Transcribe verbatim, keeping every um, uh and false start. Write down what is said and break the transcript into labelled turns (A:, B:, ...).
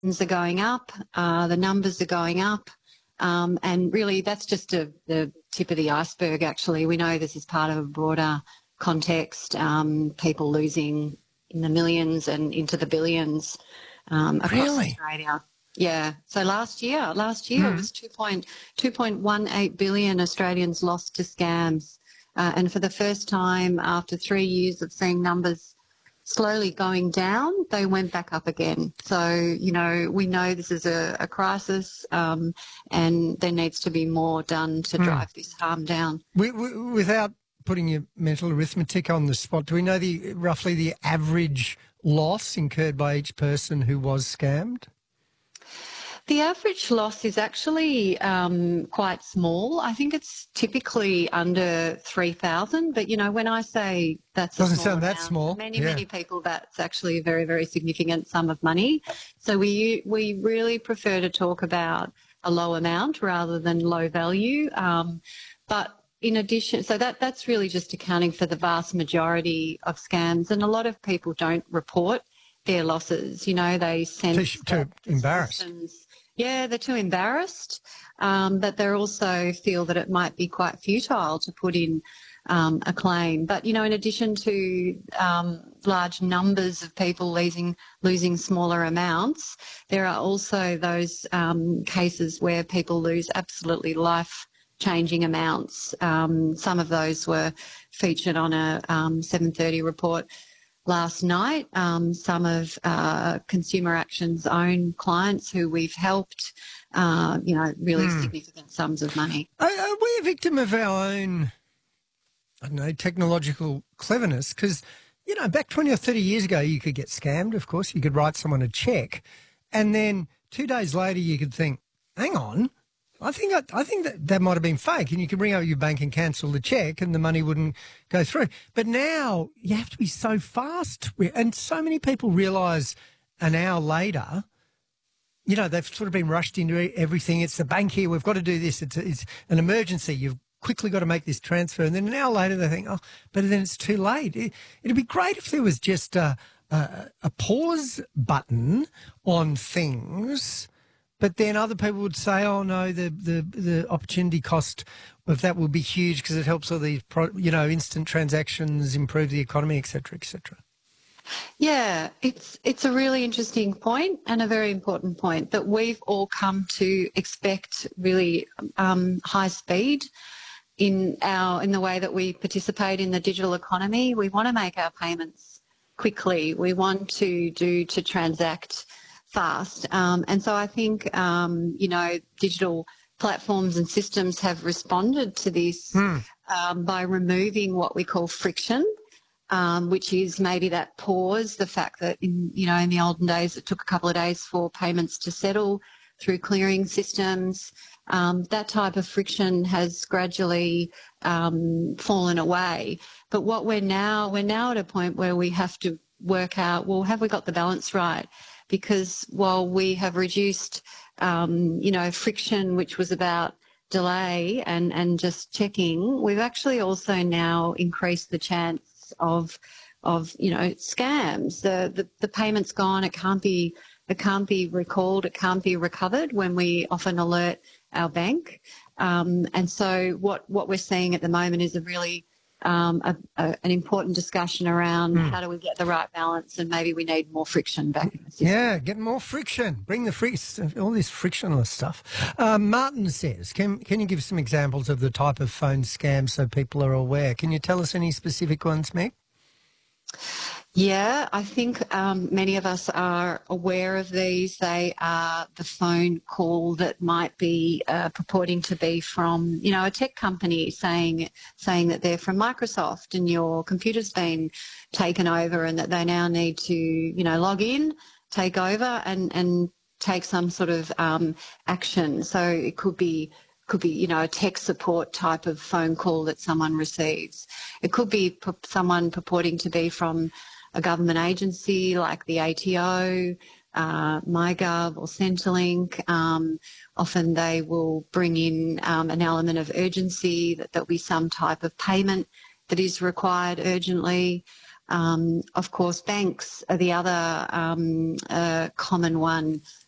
A: are going up, uh, the numbers are going up, um, and really that's just a, the tip of the iceberg, actually. We know this is part of a broader context, um, people losing in the millions and into the billions um, across
B: Really?
A: Australia. Yeah. So last year, last year
B: Mm.
A: it was two point one eight billion Australians lost to scams. Uh, and for the first time after three years of seeing numbers slowly going down, they went back up again. So, you know, we know this is a, a crisis um, and there needs to be more done to
B: Mm.
A: drive this harm down.
B: We, we, without putting your mental arithmetic on the spot, do we know the roughly the average loss incurred by each person who was scammed?
A: The average loss is actually um, quite small. I think it's typically under three thousand, but, you know, when I say that's
B: Doesn't
A: a small
B: sound that
A: amount,
B: small.
A: many,
B: Yeah.
A: many people, that's actually a very, very significant sum of money. So we we really prefer to talk about a low amount rather than low value. Um, but in addition, so that that's really just accounting for the vast majority of scams, and a lot of people don't report their losses. You know, they sense
B: Too, too
A: that the
B: embarrassed.
A: systems, yeah, they're too embarrassed, um, but they also feel that it might be quite futile to put in um, a claim. But, you know, in addition to um, large numbers of people losing, losing smaller amounts, there are also those um, cases where people lose absolutely life-changing amounts. Um, some of those were featured on a um, seven thirty report last night. Um, some of uh, Consumer Action's own clients who we've helped, uh, you know, really
B: Mm.
A: significant sums of money.
B: Are, are we a victim of our own, I don't know, technological cleverness? Because, you know, back twenty or thirty years ago, you could get scammed, of course. You could write someone a cheque, and then two days later you could think, hang on, I think I, I think that, that might have been fake, and you could bring up your bank and cancel the cheque and the money wouldn't go through. But now you have to be so fast, and so many people realise an hour later, you know, they've sort of been rushed into everything. It's the bank here. We've got to do this. It's, it's an emergency. You've quickly got to make this transfer. And then an hour later they think, oh, but then it's too late. It, it'd be great if there was just a, a, a pause button on things, but then other people would say, oh, no, the, the, the opportunity cost of that will be huge because it helps all these, pro, you know, instant transactions, improve the economy, et cetera, et cetera.
A: Yeah, it's it's a really interesting point and a very important point that we've all come to expect really um, high speed in our in the way that we participate in the digital economy. We want to make our payments quickly. We want to do to transact fast, um, and so I think um, you know digital platforms and systems have responded to this
B: Mm.
A: um, by removing what we call friction. Um, which is maybe that pause, the fact that in you know in the olden days it took a couple of days for payments to settle through clearing systems. Um, that type of friction has gradually um, fallen away. But what we're now we're now at a point where we have to work out, well, have we got the balance right? Because while we have reduced um, you know friction, which was about delay and and just checking, we've actually also now increased the chance of of you know scams. The, the the payment's gone. It can't be it can't be recalled. It can't be recovered when we often alert our bank. Um, and so what what we're seeing at the moment is a really um, a, a, an important discussion around
B: Mm.
A: how do we get the right balance, and maybe we need more friction back in the system.
B: Yeah, get more friction. Bring the fric all this frictionless stuff. Um, Martin says, can can you give some examples of the type of phone scams so people are aware? Can you tell us any specific ones, Meg?
A: Yeah, I think um, many of us are aware of these. They are the phone call that might be uh, purporting to be from, you know, a tech company saying saying that they're from Microsoft and your computer's been taken over and that they now need to, you know, log in, take over and, and take some sort of um, action. So it could be could be, you know, a tech support type of phone call that someone receives. It could be p- someone purporting to be from a government agency like the A T O, uh, MyGov or Centrelink. Um, often they will bring in um, an element of urgency, that there'll be some type of payment that is required urgently. Um, of course, banks are the other um, uh, common one